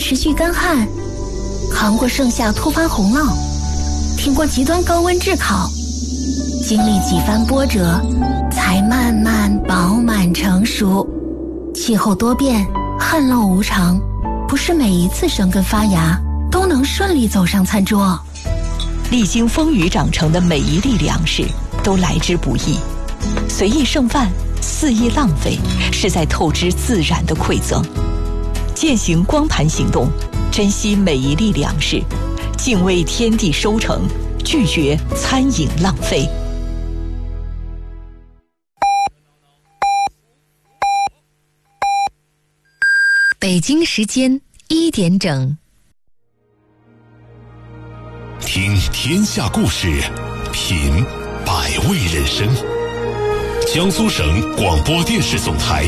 持续干旱，扛过盛夏突发洪涝，挺过极端高温炙烤，经历几番波折，才慢慢饱满成熟。气候多变，旱涝无常，不是每一次生根发芽都能顺利走上餐桌。 历经风雨长成的每一粒粮食都来之不易，随意剩饭，肆意浪费，是在透支自然的馈赠。践行光盘行动，珍惜每一粒粮食，敬畏天地收成，拒绝餐饮浪费。 北京时间1点整。 听天下故事，品百味人生。江苏省广播电视总台